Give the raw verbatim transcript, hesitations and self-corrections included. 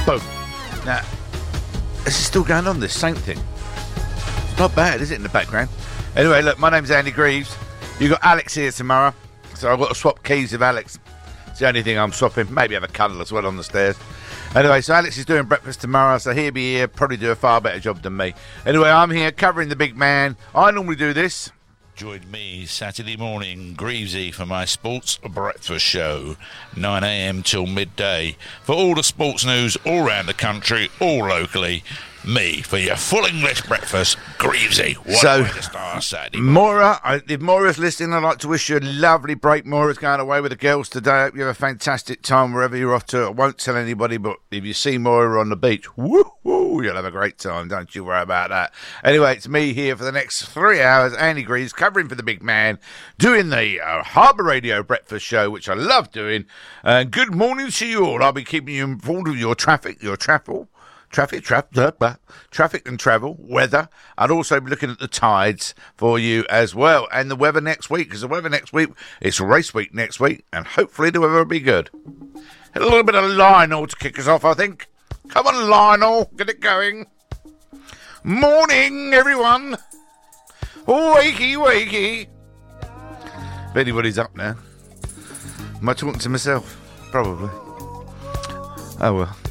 Boom. Now, this is still going on, this Saint thing. It's not bad, is it, in the background? Anyway, look, my name's Andy Greaves. You got Alex here tomorrow, so I've got to swap keys with Alex. It's the only thing I'm swapping. Maybe have a cuddle as well on the stairs. Anyway, so Alex is doing breakfast tomorrow, so he'll be here, probably do a far better job than me. Anyway, I'm here covering the big man. I normally do this. Join me Saturday morning, Greavesy, for my sports breakfast show, nine a.m. till midday. For all the sports news all around the country, all locally, me for your full English breakfast, Greavesy. What So, a way to start Saturday morning. Maura, I, if Maura's listening, I'd like to wish you a lovely break. Maura's going away with the girls today. I hope you have a fantastic time wherever you're off to. I won't tell anybody, but if you see Maura on the beach, woo-hoo, you'll have a great time. Don't you worry about that. Anyway, it's me here for the next three hours, Andy Greaves, covering for the big man, doing the uh, Harbour Radio breakfast show, which I love doing. Uh, good morning to you all. I'll be keeping you informed of your traffic, your travel. Traffic, tra- uh, traffic and travel, weather. I'd also be looking at the tides for you as well. And the weather next week, because the weather next week, it's race week next week, and hopefully the weather will be good. A little bit of Lionel to kick us off, I think. Come on, Lionel, get it going. Morning, everyone. Wakey, wakey. If anybody's up now. Am I talking to myself? Probably. Oh, well.